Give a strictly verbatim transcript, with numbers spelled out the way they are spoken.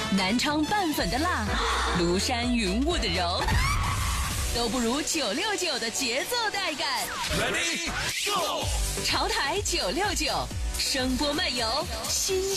南昌拌粉的辣，庐山云雾的柔，都不如九六九的节奏带感。 Ready go！ 潮台九六九，声波漫游，新